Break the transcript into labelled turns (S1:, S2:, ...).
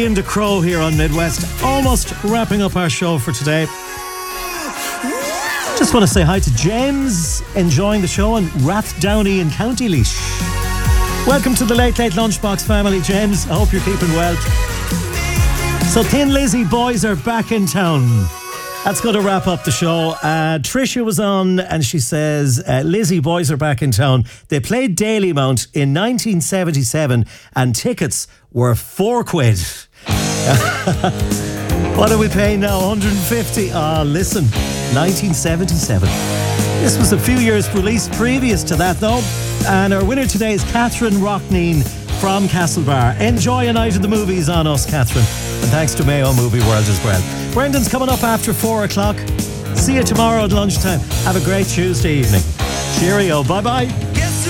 S1: Ian the Crow here on Midwest, almost wrapping up our show for today. Just want to say hi to James, enjoying the show, and Rathdowney in County Laois. Welcome to the Late Late Lunchbox family, James. I hope you're keeping well. So Thin Lizzy boys are back in town. That's going to wrap up the show. Tricia was on and she says, Lizzy boys are back in town. They played Dalymount in 1977 and tickets were £4. What are we paying now? 150? Listen, 1977. This was a few years released previous to that though. And our winner today is Catherine Rockneen from Castlebar. Enjoy a night of the movies on us, Catherine. And thanks to Mayo Movie World as well. Brendan's coming up after 4 o'clock. See you tomorrow at lunchtime. Have a great Tuesday evening. Cheerio. Bye-bye.